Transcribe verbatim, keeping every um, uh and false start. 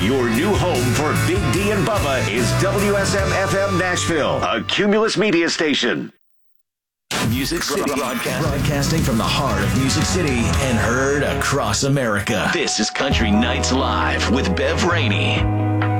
Your new home for Big D and Bubba is W S M F M Nashville, a Cumulus media station. Music City broadcasting. broadcasting from the heart of Music City and heard across America. This is Country Nights Live with Bev Rainey.